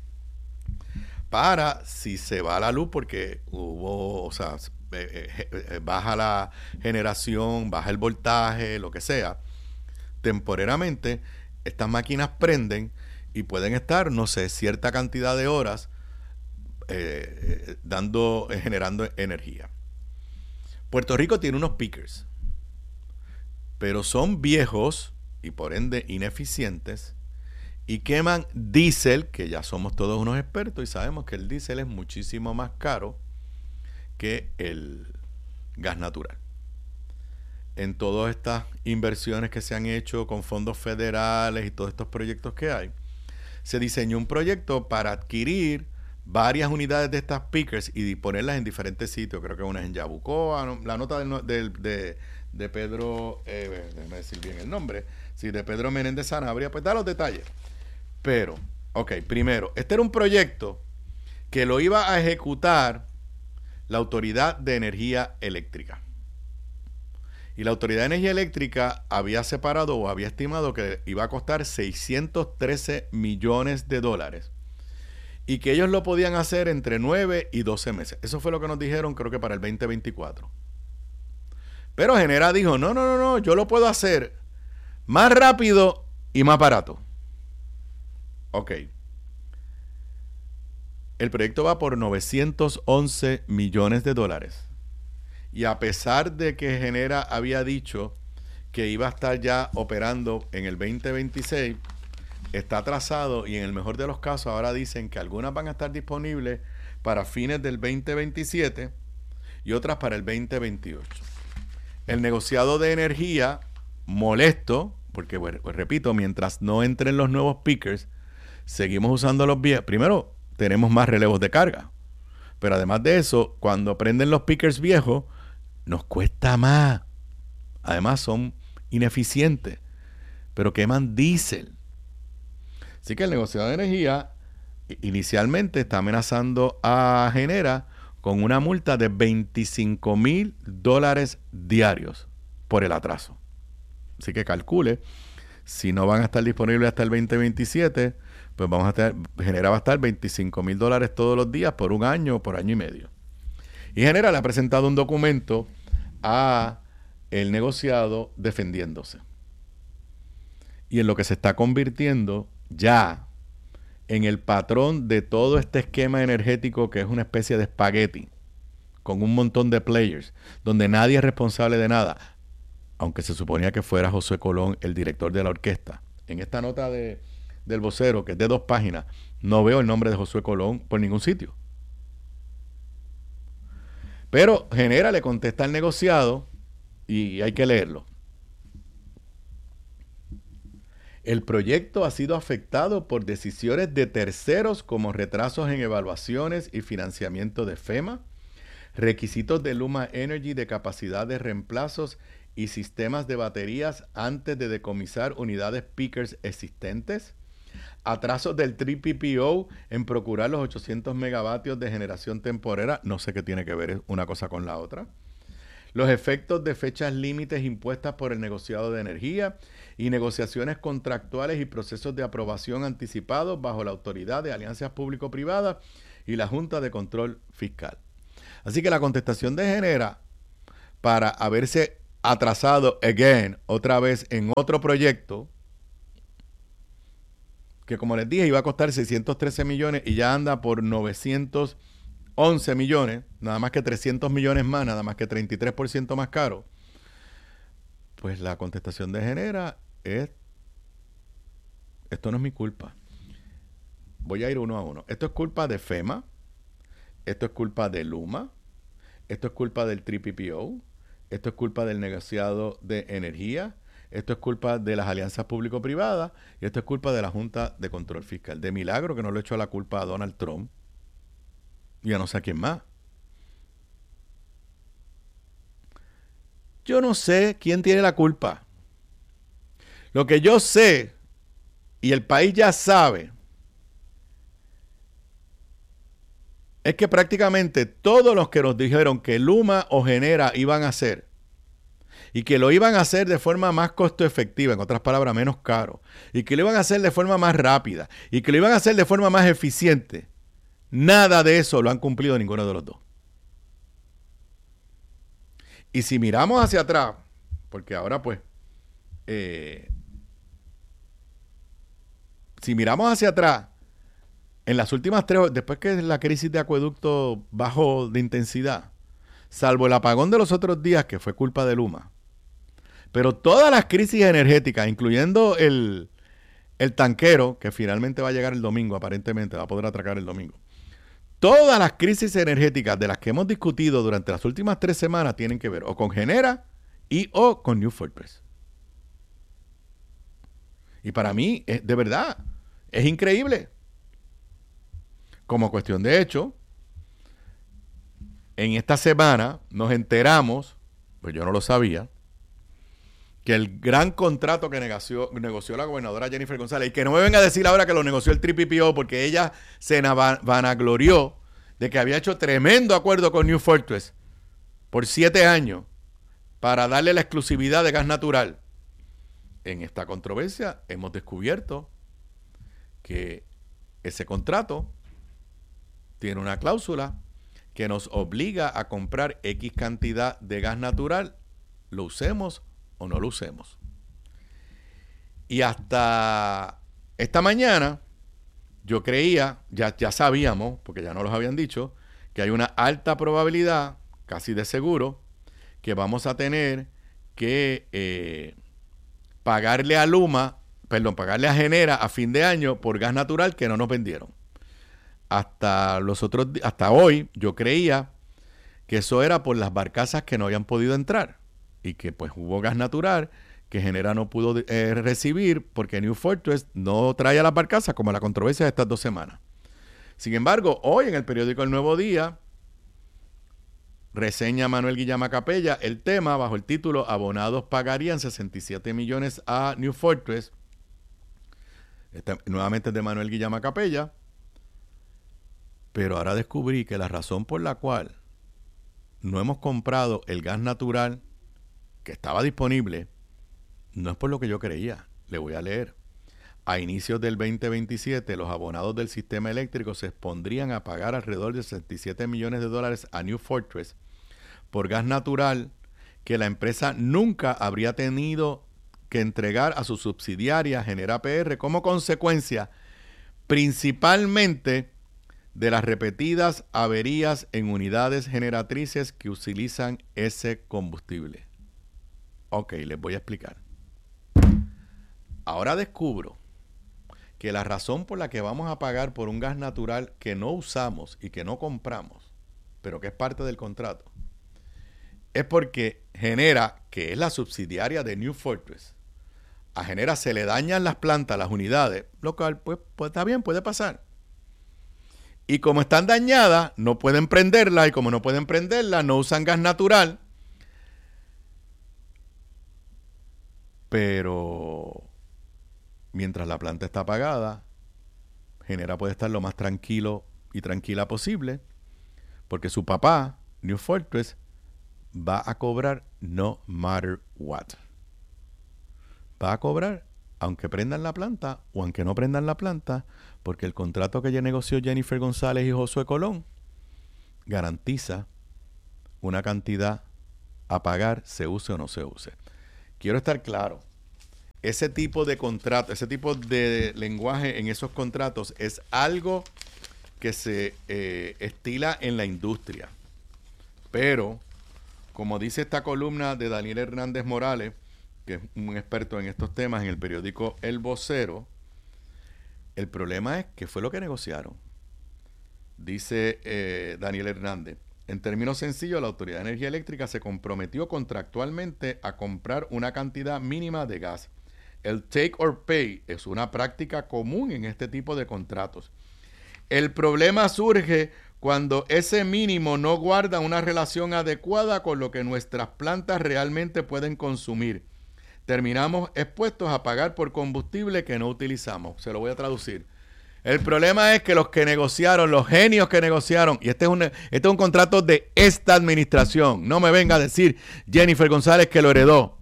Speaker 1: para si se va la luz porque hubo, o sea, eh, eh, baja la generación, baja el voltaje, lo que sea, temporariamente estas máquinas prenden y pueden estar, no sé, cierta cantidad de horas eh, eh, dando, eh, generando energía. Puerto Rico tiene unos peakers, pero son viejos y por ende ineficientes, y queman diésel, que ya somos todos unos expertos y sabemos que el diésel es muchísimo más caro que el gas natural. En todas estas inversiones que se han hecho con fondos federales y todos estos proyectos que hay, se diseñó un proyecto para adquirir varias unidades de estas peakers y ponerlas en diferentes sitios. Creo que una es en Yabucoa, la nota del, del, de, de Pedro, eh, déjame decir bien el nombre, sí, de Pedro Menéndez Sanabria, pues da los detalles. Pero, ok, primero, este era un proyecto que lo iba a ejecutar la Autoridad de Energía Eléctrica. Y la Autoridad de Energía Eléctrica había separado o había estimado que iba a costar seiscientos trece millones de dólares. Y que ellos lo podían hacer entre nueve y doce meses. Eso fue lo que nos dijeron, creo que para el veinte veinticuatro. Pero Genera dijo, no, no, no, no, yo lo puedo hacer más rápido y más barato. Ok. El proyecto va por novecientos once millones de dólares. Y a pesar de que Genera había dicho que iba a estar ya operando en el veinte veintiséis, está atrasado y en el mejor de los casos ahora dicen que algunas van a estar disponibles para fines del veinte veintisiete y otras para el veinte veintiocho. El negociado de energía, molesto, porque pues, repito, mientras no entren los nuevos peakers, seguimos usando los viejos. Primero, tenemos más relevos de carga. Pero además de eso, cuando prenden los peakers viejos, nos cuesta más. Además, son ineficientes. Pero queman diésel. Así que el negociado de energía inicialmente está amenazando a Genera con una multa de veinticinco mil dólares diarios por el atraso. Así que calcule, si no van a estar disponibles hasta el veinte veintisiete, pues vamos a tener, Genera va a estar veinticinco mil dólares todos los días por un año o por año y medio. Y Genera le ha presentado un documento a el negociado defendiéndose. Y en lo que se está convirtiendo ya en el patrón de todo este esquema energético que es una especie de espagueti con un montón de players, donde nadie es responsable de nada, aunque se suponía que fuera Josué Colón el director de la orquesta. En esta nota de, del Vocero, que es de dos páginas, no veo el nombre de Josué Colón por ningún sitio. Pero Genera le contesta al negociado y hay que leerlo. El proyecto ha sido afectado por decisiones de terceros como retrasos en evaluaciones y financiamiento de FEMA, requisitos de Luma Energy de capacidad de reemplazos y sistemas de baterías antes de decomisar unidades peakers existentes, atrasos del tres P P O en procurar los ochocientos megavatios de generación temporera, no sé qué tiene que ver una cosa con la otra, los efectos de fechas límites impuestas por el negociado de energía y negociaciones contractuales y procesos de aprobación anticipados bajo la autoridad de alianzas público-privadas y la Junta de Control Fiscal. Así que la contestación de Genera, para haberse atrasado again, otra vez en otro proyecto, que como les dije iba a costar seiscientos trece millones y ya anda por novecientos once millones, nada más que trescientos millones más, nada más que treinta y tres por ciento más caro, pues la contestación de Genera es: esto no es mi culpa. Voy a ir uno a uno. Esto es culpa de FEMA, esto es culpa de Luma, esto es culpa del P P O, esto es culpa del negociado de energía, esto es culpa de las alianzas público-privadas y esto es culpa de la Junta de Control Fiscal. De milagro que no le echó la culpa a Donald Trump y a no sé a quién más. Yo no sé quién tiene la culpa. Lo que yo sé, y el país ya sabe, es que prácticamente todos los que nos dijeron que Luma o Genera iban a hacer, y que lo iban a hacer de forma más costo efectiva, en otras palabras, menos caro, y que lo iban a hacer de forma más rápida, y que lo iban a hacer de forma más eficiente, nada de eso lo han cumplido ninguno de los dos. Y si miramos hacia atrás, porque ahora pues, eh, si miramos hacia atrás, en las últimas tres, después que la crisis de acueducto bajó de intensidad, salvo el apagón de los otros días, que fue culpa de Luma, pero todas las crisis energéticas, incluyendo el, el tanquero, que finalmente va a llegar el domingo, aparentemente, va a poder atracar el domingo. Todas las crisis energéticas de las que hemos discutido durante las últimas tres semanas tienen que ver o con Genera y o con New Fortress. Y para mí, es, de verdad, es increíble. Como cuestión de hecho, en esta semana nos enteramos, pues yo no lo sabía, que el gran contrato que negoció, negoció la gobernadora Jennifer González, y que no me venga a decir ahora que lo negoció el P P O, porque ella se vanaglorió de que había hecho tremendo acuerdo con New Fortress por siete años para darle la exclusividad de gas natural. En esta controversia hemos descubierto que ese contrato tiene una cláusula que nos obliga a comprar X cantidad de gas natural, lo usemos o no lo usemos. Y hasta esta mañana yo creía, ya, ya sabíamos, porque ya nos los habían dicho, que hay una alta probabilidad, casi de seguro, que vamos a tener que eh, pagarle a Luma, perdón, pagarle a Genera a fin de año por gas natural que no nos vendieron. Hasta los otros, hasta hoy yo creía que eso era por las barcazas que no habían podido entrar y que pues hubo gas natural que Genera no pudo eh, recibir porque New Fortress no trae a las barcazas, como la controversia de estas dos semanas. Sin embargo, hoy en el periódico El Nuevo Día reseña Manuel Guillama Capella el tema bajo el título Abonados pagarían sesenta y siete millones a New Fortress. Este, nuevamente es de Manuel Guillama Capella. Pero ahora descubrí que la razón por la cual no hemos comprado el gas natural que estaba disponible no es por lo que yo creía. Le voy a leer. A inicios del veinte veintisiete, los abonados del sistema eléctrico se expondrían a pagar alrededor de sesenta y siete millones de dólares a New Fortress por gas natural que la empresa nunca habría tenido que entregar a su subsidiaria Genera P R como consecuencia principalmente de las repetidas averías en unidades generatrices que utilizan ese combustible. Ok, les voy a explicar. Ahora descubro que la razón por la que vamos a pagar por un gas natural que no usamos y que no compramos, pero que es parte del contrato, es porque Genera, que es la subsidiaria de New Fortress, a Genera se le dañan las plantas, las unidades, lo cual pues, pues está bien, puede pasar. Y como están dañadas, no pueden prenderla, y como no pueden prenderla, no usan gas natural. Pero mientras la planta está apagada, Genera puede estar lo más tranquilo y tranquila posible, porque su papá, New Fortress, va a cobrar no matter what. Va a cobrar aunque prendan la planta o aunque no prendan la planta, porque el contrato que ya negoció Jennifer González y Josué Colón garantiza una cantidad a pagar, se use o no se use. Quiero estar claro, ese tipo de contrato, ese tipo de lenguaje en esos contratos es algo que se eh, estila en la industria. Pero, como dice esta columna de Daniel Hernández Morales, que es un experto en estos temas en el periódico El Vocero, el problema es que fue lo que negociaron. Dice eh, Daniel Hernández, en términos sencillos, la Autoridad de Energía Eléctrica se comprometió contractualmente a comprar una cantidad mínima de gas. El take or pay es una práctica común en este tipo de contratos. El problema surge cuando ese mínimo no guarda una relación adecuada con lo que nuestras plantas realmente pueden consumir. Terminamos expuestos a pagar por combustible que no utilizamos. Se lo voy a traducir. El problema es que los que negociaron, los genios que negociaron, y este es un, este es un contrato de esta administración. No me venga a decir Jennifer González que lo heredó.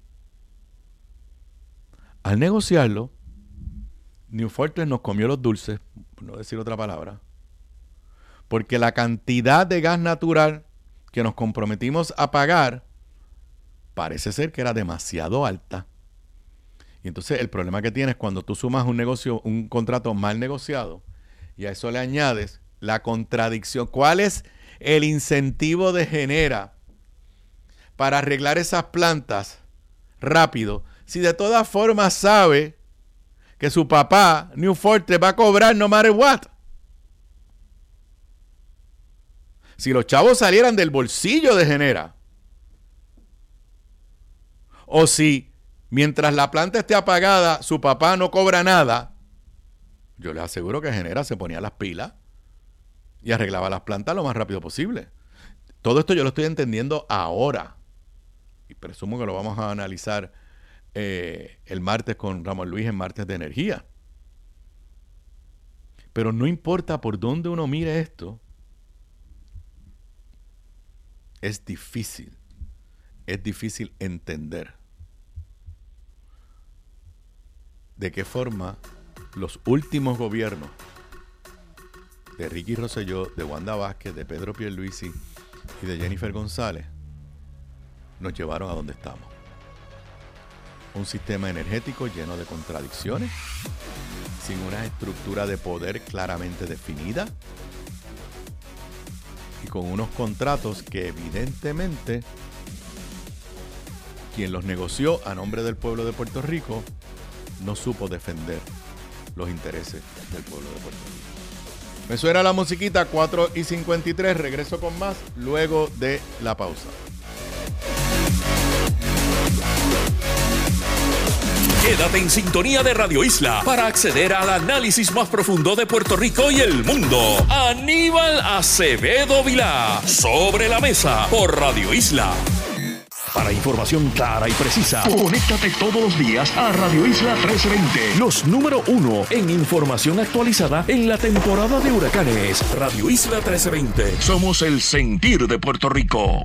Speaker 1: Al negociarlo, New Fortress nos comió los dulces, por no decir otra palabra, porque la cantidad de gas natural que nos comprometimos a pagar parece ser que era demasiado alta. Y entonces el problema que tienes cuando tú sumas un negocio, un contrato mal negociado, y a eso le añades la contradicción. ¿Cuál es el incentivo de Genera para arreglar esas plantas rápido? Si de todas formas sabe que su papá, New Fortress, va a cobrar no matter what. Si los chavos salieran del bolsillo de Genera, o si mientras la planta esté apagada, su papá no cobra nada, yo les aseguro que Genera se ponía las pilas y arreglaba las plantas lo más rápido posible. Todo esto yo lo estoy entendiendo ahora. Y presumo que lo vamos a analizar eh, el martes con Ramón Luis en Martes de Energía. Pero no importa por dónde uno mire esto, es difícil. Es difícil entender de qué forma los últimos gobiernos de Ricky Rosselló, de Wanda Vázquez, de Pedro Pierluisi y de Jennifer González nos llevaron a donde estamos. Un sistema energético lleno de contradicciones, sin una estructura de poder claramente definida y con unos contratos que evidentemente quien los negoció a nombre del pueblo de Puerto Rico no supo defender los intereses del pueblo de Puerto Rico. Me suena la musiquita, cuatro y cincuenta y tres. Regreso con más luego de la pausa.
Speaker 2: Quédate en sintonía de Radio Isla para acceder al análisis más profundo de Puerto Rico y el mundo. Aníbal Acevedo Vilá, Sobre la Mesa, por Radio Isla. Para información clara y precisa, conéctate todos los días a Radio Isla trece veinte. Los número uno en información actualizada en la temporada de huracanes. Radio Isla trece veinte. Somos el sentir de Puerto Rico.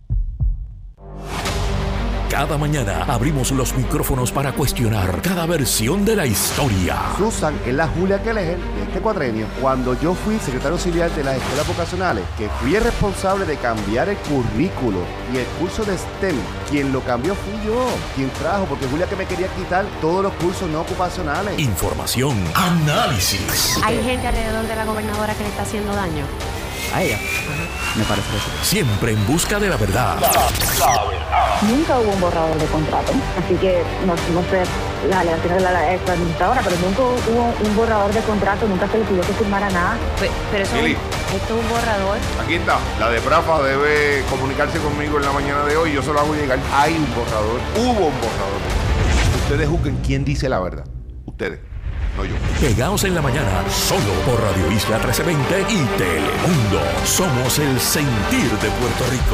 Speaker 2: Cada mañana abrimos los micrófonos para cuestionar cada versión de la historia.
Speaker 11: Susan es la Julia Keller de este cuatrenio. Cuando yo fui secretario auxiliar de las escuelas vocacionales, que fui el responsable de cambiar el currículo y el curso de STEM, quien lo cambió fui yo, quien trajo, porque Julia que me quería quitar todos los cursos no ocupacionales.
Speaker 2: Información, análisis.
Speaker 12: ¿Hay gente alrededor de la gobernadora que le está haciendo daño?
Speaker 13: A ella. Ajá. Me parece eso.
Speaker 2: Siempre en busca de la verdad.
Speaker 14: La, la verdad. Nunca hubo un borrador de contrato, así que no, no sé las alegaciones de la ex administradora, pero nunca hubo un borrador de contrato, nunca se le pidió que firmara nada.
Speaker 12: Pero, pero eso, esto es un borrador.
Speaker 15: Aquí está, la de Prafa debe comunicarse conmigo en la mañana de hoy, yo se lo hago llegar. Hay un borrador, hubo un borrador. Ustedes juzguen quién dice la verdad. Ustedes. No yo.
Speaker 2: Pegaos en la mañana, solo por Radio Isla trece veinte y Telemundo. Somos el sentir de Puerto Rico.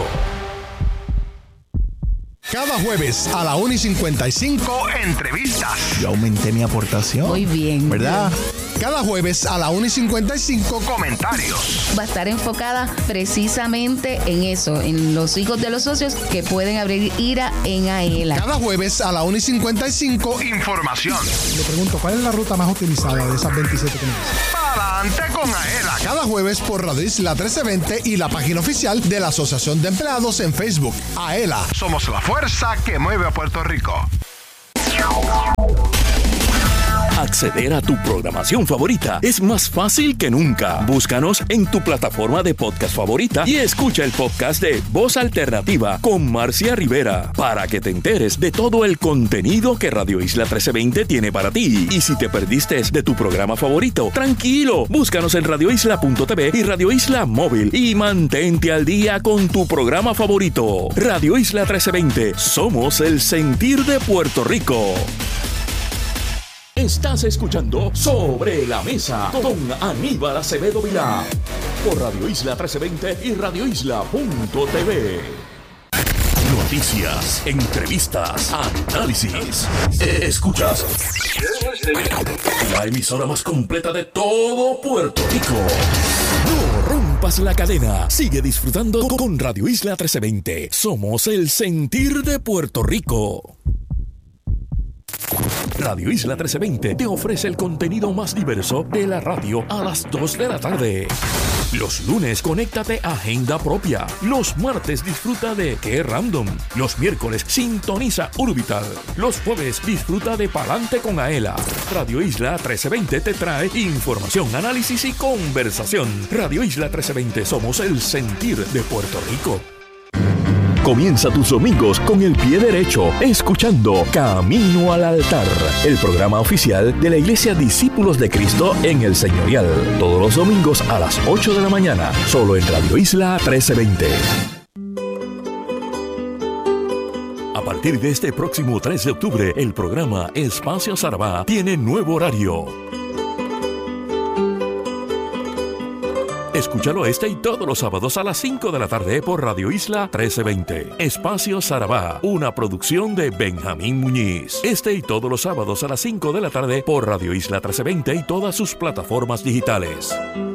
Speaker 16: Cada jueves a la una y cincuenta y cinco, entrevistas.
Speaker 17: Yo aumenté mi aportación.
Speaker 3: Muy bien.
Speaker 17: ¿Verdad?
Speaker 16: Cada jueves a la una y cincuenta y cinco, comentarios.
Speaker 17: Va a estar enfocada precisamente en eso, en los hijos de los socios que pueden abrir IRA en AELA.
Speaker 16: Cada jueves a la una y cincuenta y cinco, información. Le pregunto, ¿cuál es la ruta más utilizada de esas veintisiete que me dicen? ¡Pa'lante con AELA! Cada jueves por Radio Isla trece veinte y la página oficial de la Asociación de Empleados en Facebook. AELA, somos la fuerza que mueve a Puerto Rico.
Speaker 2: Acceder a tu programación favorita es más fácil que nunca. Búscanos en tu plataforma de podcast favorita y escucha el podcast de Voz Alternativa con Marcia Rivera para que te enteres de todo el contenido que Radio Isla trece veinte tiene para ti. Y si te perdiste de tu programa favorito, tranquilo, búscanos en radio isla punto t v y Radio Isla Móvil y mantente al día con tu programa favorito. Radio Isla trece veinte, somos el sentir de Puerto Rico. Estás escuchando Sobre la Mesa con Aníbal Acevedo Vilá por Radio Isla trece veinte y radio isla punto t v. Noticias, entrevistas, análisis. Escuchas la emisora más completa de todo Puerto Rico. No rompas la cadena. Sigue disfrutando con Radio Isla trece veinte. Somos el sentir de Puerto Rico. Radio Isla trece veinte te ofrece el contenido más diverso de la radio a las dos de la tarde. Los lunes, conéctate a Agenda Propia. Los martes, disfruta de Qué Random. Los miércoles, sintoniza Urbital. Los jueves, disfruta de Palante con AELA. Radio Isla trece veinte te trae información, análisis y conversación. Radio Isla trece veinte, somos el sentir de Puerto Rico. Comienza tus domingos con el pie derecho, escuchando Camino al Altar, el programa oficial de la Iglesia Discípulos de Cristo en el Señorial. Todos los domingos a las ocho de la mañana, solo en Radio Isla trece veinte. A partir de este próximo tres de octubre, el programa Espacio Sarabá tiene nuevo horario. Escúchalo este y todos los sábados a las cinco de la tarde por Radio Isla trece veinte. Espacio Sarabá, una producción de Benjamín Muñiz. Este y todos los sábados a las cinco de la tarde por Radio Isla trece veinte y todas sus plataformas digitales.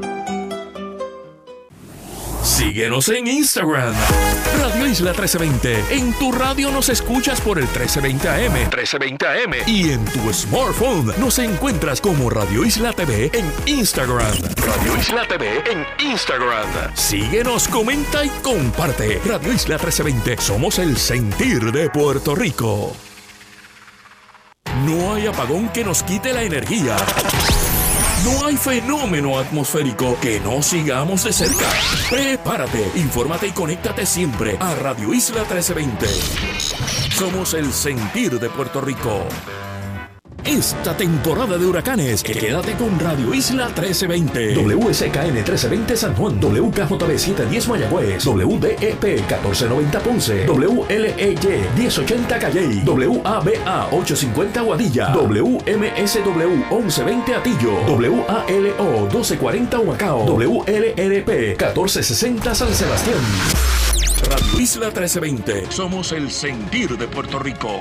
Speaker 2: Síguenos en Instagram, Radio Isla trece veinte. En tu radio nos escuchas por el trece veinte A M. trece veinte A M. Y en tu smartphone nos encuentras como Radio Isla T V en Instagram. Radio Isla T V en Instagram. Síguenos, comenta y comparte. Radio Isla trece veinte. Somos el sentir de Puerto Rico. No hay apagón que nos quite la energía. No hay fenómeno atmosférico que no sigamos de cerca. Prepárate, infórmate y conéctate siempre a Radio Isla trece veinte. Somos el sentir de Puerto Rico. Esta temporada de huracanes, quédate con Radio Isla trece veinte. W S K N trece veinte San Juan, W K J B setecientos diez Mayagüez, W D E P catorce noventa Ponce, W L E Y diez ochenta Calley, W A B A ochocientos cincuenta Aguadilla, W M S W once veinte Atillo, W A L O doce cuarenta Humacao, W L R P catorce sesenta San Sebastián. Radio Isla trece veinte. Somos el sentir de Puerto Rico.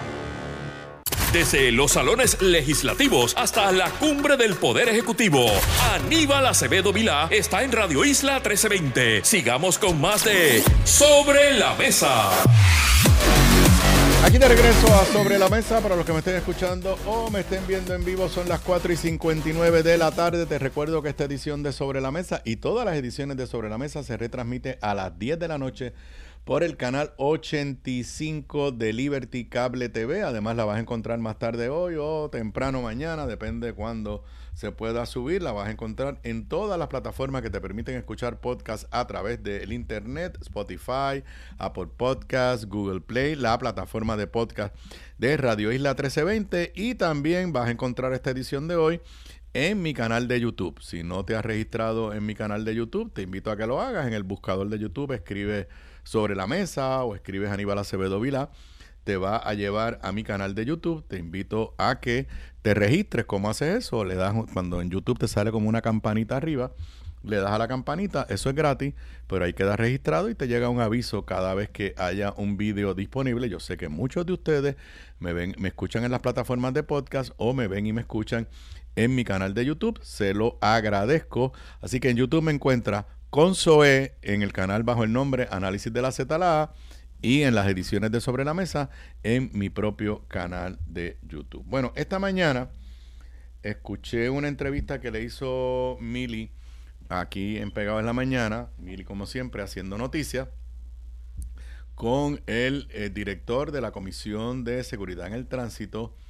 Speaker 2: Desde los salones legislativos hasta la cumbre del Poder Ejecutivo, Aníbal Acevedo Vilá está en Radio Isla trece veinte. Sigamos con más de Sobre la Mesa.
Speaker 1: Aquí de regreso a Sobre la Mesa. Para los que me estén escuchando o me estén viendo en vivo, son las cuatro y cincuenta y nueve de la tarde. Te recuerdo que esta edición de Sobre la Mesa y todas las ediciones de Sobre la Mesa se retransmite a las diez de la noche por el canal ochenta y cinco de Liberty Cable T V. Además la vas a encontrar más tarde hoy o temprano mañana, depende de cuándo se pueda subir. La vas a encontrar en todas las plataformas que te permiten escuchar podcasts a través del internet: Spotify, Apple Podcasts, Google Play, la plataforma de podcast de Radio Isla trece veinte. Y también vas a encontrar esta edición de hoy en mi canal de YouTube. Si no te has registrado en mi canal de YouTube, te invito a que lo hagas. En el buscador de YouTube escribe Sobre la Mesa o escribes Aníbal Acevedo Vilá, te va a llevar a mi canal de YouTube. Te invito a que te registres. ¿Cómo haces eso? Le das, cuando en YouTube te sale como una campanita arriba, le das a la campanita, eso es gratis, pero ahí queda registrado y te llega un aviso cada vez que haya un video disponible. Yo sé que muchos de ustedes me ven, me escuchan en las plataformas de podcast o me ven y me escuchan en mi canal de YouTube. Se lo agradezco. Así que en YouTube me encuentra con Zoé, en el canal bajo el nombre Análisis de la Z la A, y en las ediciones de Sobre la Mesa en mi propio canal de YouTube. Bueno, esta mañana escuché una entrevista que le hizo Mili aquí en Pegado en la Mañana, Mili como siempre haciendo noticias, con el, el director de la Comisión de Seguridad en el Tránsito,